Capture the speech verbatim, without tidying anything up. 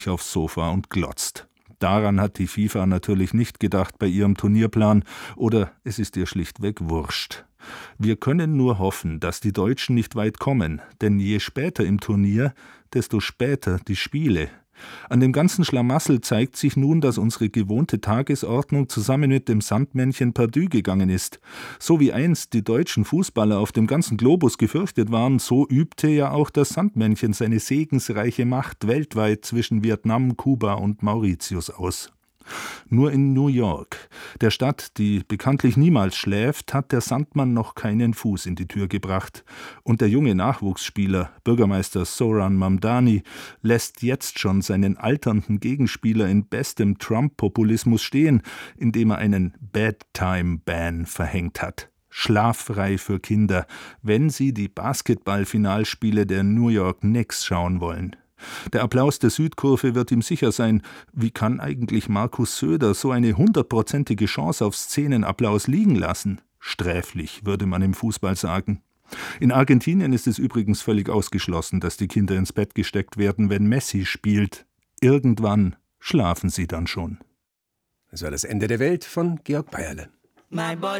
aufs Sofa und glotzt. Daran hat die FIFA natürlich nicht gedacht bei ihrem Turnierplan, oder es ist ihr schlichtweg wurscht. Wir können nur hoffen, dass die Deutschen nicht weit kommen, denn je später im Turnier, desto später die Spiele. An dem ganzen Schlamassel zeigt sich nun, dass unsere gewohnte Tagesordnung zusammen mit dem Sandmännchen perdu gegangen ist. So wie einst die deutschen Fußballer auf dem ganzen Globus gefürchtet waren, so übte ja auch das Sandmännchen seine segensreiche Macht weltweit zwischen Vietnam, Kuba und Mauritius aus. Nur in New York, der Stadt, die bekanntlich niemals schläft, hat der Sandmann noch keinen Fuß in die Tür gebracht. Und der junge Nachwuchsspieler, Bürgermeister Zoran Mamdani, lässt jetzt schon seinen alternden Gegenspieler in bestem Trump-Populismus stehen, indem er einen Bedtime-Ban verhängt hat. Schlaffrei für Kinder, wenn sie die Basketball-Finalspiele der New York Knicks schauen wollen. Der Applaus der Südkurve wird ihm sicher sein. Wie kann eigentlich Markus Söder so eine hundertprozentige Chance auf Szenenapplaus liegen lassen? Sträflich, würde man im Fußball sagen. In Argentinien ist es übrigens völlig ausgeschlossen, dass die Kinder ins Bett gesteckt werden, wenn Messi spielt. Irgendwann schlafen sie dann schon. Das war das Ende der Welt von Georg Beierle. My body